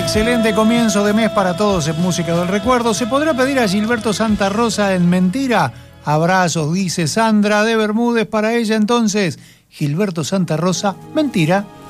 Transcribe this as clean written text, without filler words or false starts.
Excelente comienzo de mes para todos en Música del Recuerdo. ¿Se podrá pedir a Gilberto Santa Rosa en Mentira? Abrazos, dice Sandra de Bermúdez. Para ella entonces, Gilberto Santa Rosa, Mentira.